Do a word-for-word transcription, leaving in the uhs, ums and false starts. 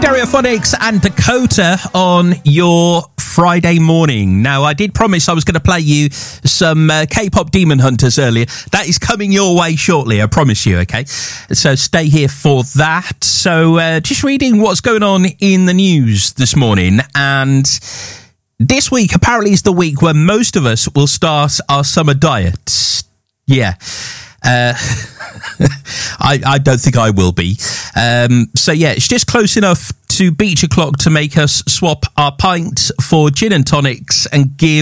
Stereophonics and Dakota on your Friday morning. Now, I did promise I was going to play you some uh, K-pop Demon Hunters earlier. That is coming your way shortly, I promise you, okay? So stay here for that. So uh, just reading what's going on in the news this morning, and this week apparently is the week where most of us will start our summer diets. Yeah. Uh, I, I don't think I will be. Um, so, yeah, it's just close enough to beach o'clock to make us swap our pints for gin and tonics and give